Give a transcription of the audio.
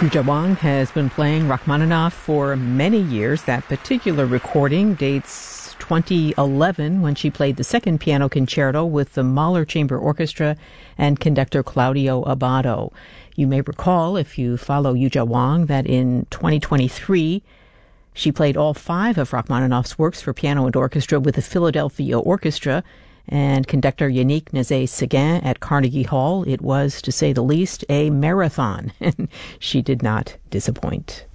Yuja Wang has been playing Rachmaninoff for many years. That particular recording dates 2011 when she played the second piano concerto with the Mahler Chamber Orchestra and conductor Claudio Abbado. You may recall, if you follow Yuja Wang, that in 2023 she played all 5 of Rachmaninoff's works for piano and orchestra with the Philadelphia Orchestra and conductor Yannick Nézet-Séguin at Carnegie Hall. It was, to say the least, a marathon, and she did not disappoint.